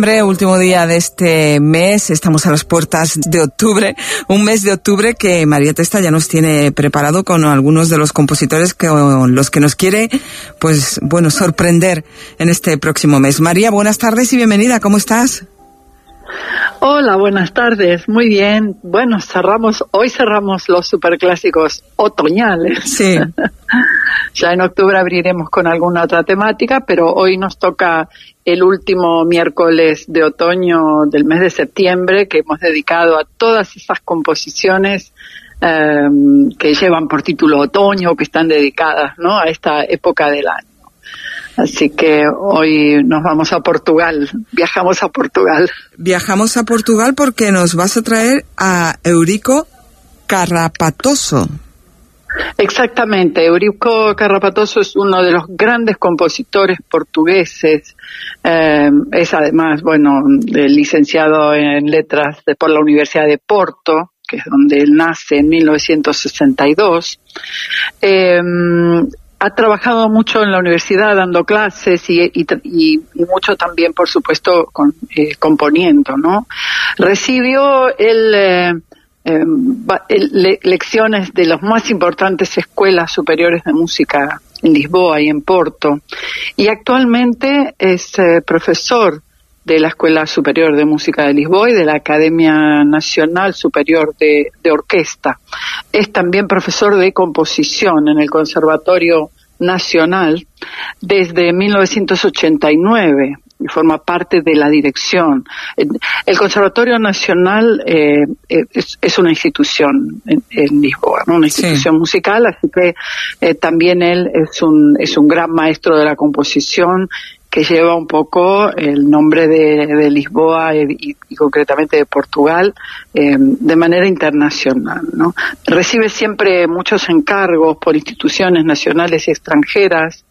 Último día de este mes, estamos a las puertas de octubre, un mes de octubre que María Testa ya nos tiene preparado con algunos de los compositores con los que nos quiere, pues bueno, sorprender en este próximo mes. María, buenas tardes y bienvenida, ¿cómo estás? Hola, buenas tardes, muy bien. Bueno, hoy cerramos los superclásicos otoñales. Sí. Ya en octubre abriremos con alguna otra temática, pero hoy nos toca el último miércoles de otoño del mes de septiembre, que hemos dedicado a todas esas composiciones que llevan por título otoño, que están dedicadas, ¿no?, a esta época del año. Así que hoy nos vamos a Portugal, viajamos a Portugal. Viajamos a Portugal porque nos vas a traer a Eurico Carrapatoso. Exactamente, Eurico Carrapatoso es uno de los grandes compositores portugueses, es además, bueno, licenciado en letras por la Universidad de Porto, que es donde él nace en 1962. Ha trabajado mucho en la universidad dando clases y mucho también, por supuesto, componiendo, ¿no? Recibió lecciones de las más importantes escuelas superiores de música en Lisboa y en Porto, y actualmente es profesor de la Escuela Superior de Música de Lisboa y de la Academia Nacional Superior de Orquesta. Es también profesor de composición en el Conservatorio Nacional desde 1989 y forma parte de la dirección. El Conservatorio Nacional es una institución en Lisboa, ¿no?, una institución musical, así que también él es un gran maestro de la composición, que lleva un poco el nombre de Lisboa y concretamente de Portugal de manera internacional, ¿no? Recibe siempre muchos encargos por instituciones nacionales y extranjeras.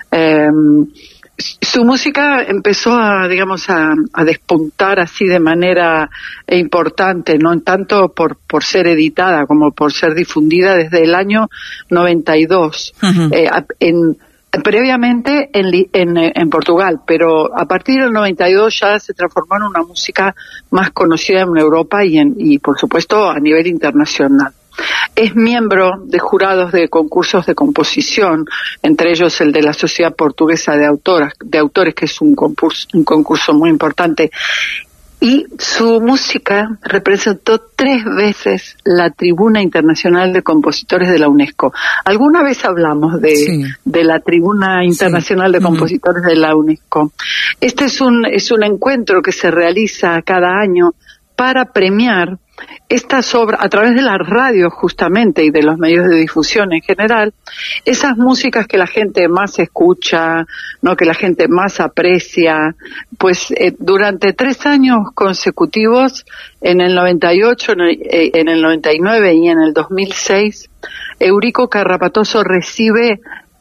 Su música empezó a despuntar así de manera importante, no tanto por ser editada como por ser difundida desde el año 92. Uh-huh. Previamente en Portugal, pero a partir del 92 ya se transformó en una música más conocida en Europa y por supuesto a nivel internacional. Es miembro de jurados de concursos de composición, entre ellos el de la Sociedad Portuguesa de Autores, que es un concurso muy importante. Y su música representó 3 veces la Tribuna Internacional de Compositores de la UNESCO. ¿Alguna vez hablamos de la Tribuna Internacional de Compositores de la UNESCO? Este es un encuentro que se realiza cada año para premiar estas obras a través de la radio justamente y de los medios de difusión en general, esas músicas que la gente más escucha, ¿no?, que la gente más aprecia. Pues durante 3 años consecutivos, en el 98, en el 99 y en el 2006, Eurico Carrapatoso recibe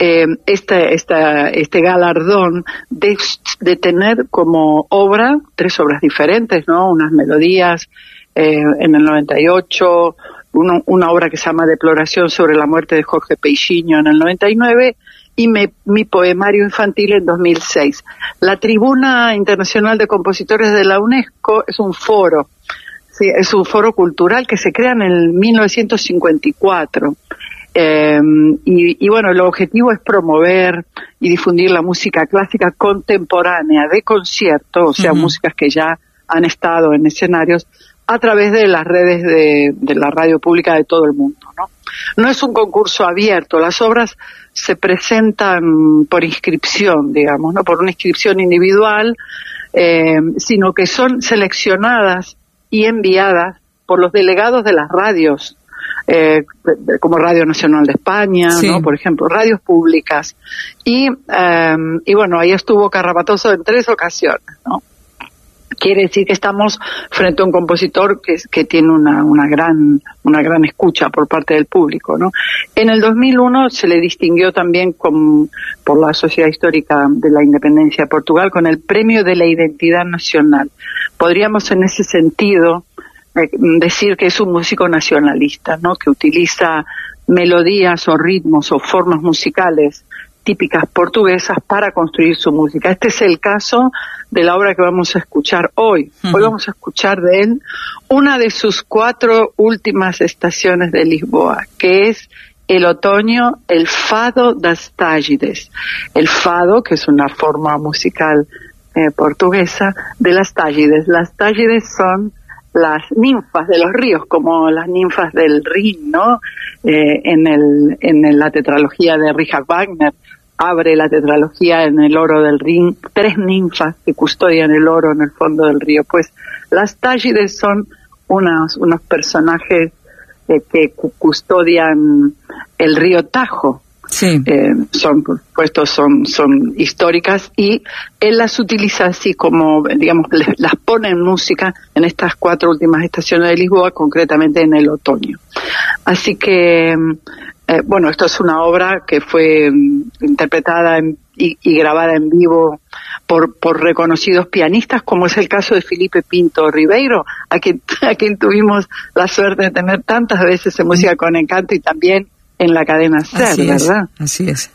este galardón de tener como obra 3 obras diferentes, ¿no?, unas melodías en el 98, una obra que se llama Deploración sobre la muerte de Jorge Peixinho en el 99 y mi poemario infantil en 2006. La Tribuna Internacional de Compositores de la UNESCO es un foro, sí, es un foro cultural que se crea en el 1954. Y bueno, el objetivo es promover y difundir la música clásica contemporánea de concierto, o sea, músicas que ya han estado en escenarios, a través de las redes de la radio pública de todo el mundo, ¿no? No es un concurso abierto, las obras se presentan por inscripción, digamos, no por una inscripción individual, sino que son seleccionadas y enviadas por los delegados de las radios, como Radio Nacional de España, ¿no?, por ejemplo, radios públicas. Y bueno, ahí estuvo Carrapatoso en 3 ocasiones, ¿no? Quiere decir que estamos frente a un compositor que tiene una gran escucha por parte del público, ¿no? En el 2001 se le distinguió también por la Sociedad Histórica de la Independencia de Portugal con el Premio de la Identidad Nacional. Podríamos en ese sentido decir que es un músico nacionalista, ¿no?, que utiliza melodías o ritmos o formas musicales típicas portuguesas para construir su música. Este es el caso de la obra que vamos a escuchar hoy. Hoy vamos a escuchar de él una de sus 4 últimas estaciones de Lisboa, que es el otoño, el Fado das Tágides. El fado, que es una forma musical portuguesa, de las Tágides. Las Tágides son las ninfas de los ríos, como las ninfas del Rin, ¿no? En la tetralogía de Richard Wagner, abre la tetralogía en el oro del Rin, 3 ninfas que custodian el oro en el fondo del río. Pues las Tágides son unos personajes que custodian el río Tajo. Sí. Son, por supuesto, son históricas, y él las utiliza así como, digamos, las pone en música en estas 4 últimas estaciones de Lisboa, concretamente en el otoño. Así que, bueno, esto es una obra que fue interpretada y grabada en vivo por reconocidos pianistas, como es el caso de Filipe Pinto Ribeiro, a quien tuvimos la suerte de tener tantas veces en Música con Encanto y también en la cadena SER, ¿verdad? Así es.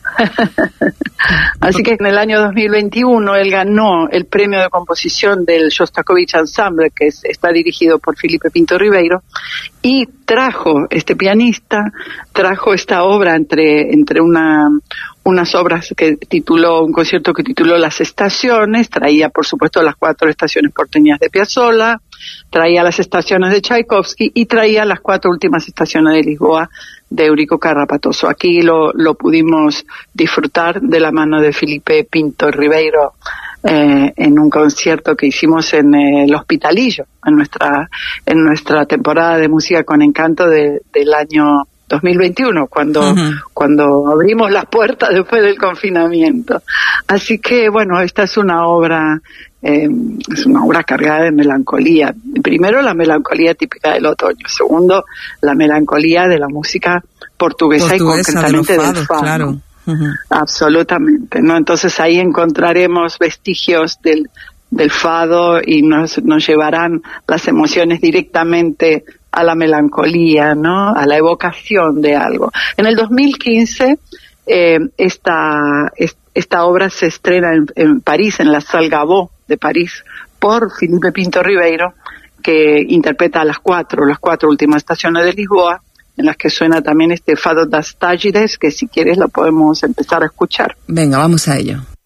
Así que en el año 2021 él ganó el premio de composición del Shostakovich Ensemble, que está dirigido por Filipe Pinto Ribeiro, y este pianista trajo esta obra entre unas obras un concierto que tituló Las Estaciones. Traía, por supuesto, las 4 estaciones porteñas de Piazzolla, traía las estaciones de Tchaikovsky y traía las 4 últimas estaciones de Lisboa de Eurico Carrapatoso. Aquí lo pudimos disfrutar de la mano de Filipe Pinto Ribeiro en un concierto que hicimos en el Hospitalillo, en nuestra temporada de Música con Encanto del año 2021, cuando abrimos las puertas después del confinamiento. Así que, bueno, esta es una obra cargada de melancolía. Primero, la melancolía típica del otoño. Segundo, la melancolía de la música portuguesa y concretamente del fado. Claro. Absolutamente, ¿no? Entonces ahí encontraremos vestigios del fado y nos llevarán las emociones directamente a la melancolía, ¿no? A la evocación de algo. En el 2015 esta obra se estrena en París, en la Salle Gaveau de París, por Filipe Pinto Ribeiro, que interpreta las 4 últimas estaciones de Lisboa, en las que suena también este Fado das Tágides, que si quieres lo podemos empezar a escuchar. Venga, vamos a ello.